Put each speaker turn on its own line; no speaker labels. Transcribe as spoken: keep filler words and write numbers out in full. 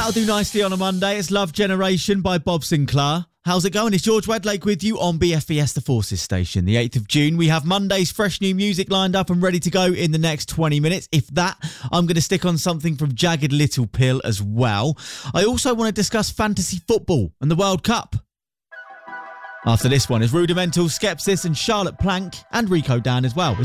That'll do nicely on a Monday. It's Love Generation by Bob Sinclair. How's it going? It's George Wedlake with you on B F B S The Forces station. The eighth of June, we have Monday's fresh new music lined up and ready to go in the next twenty minutes. If that, I'm going to stick on something from Jagged Little Pill as well. I also want to discuss fantasy football and the World Cup. After this one is Rudimental, Skepsis and Charlotte Plank and Rico Dan as well.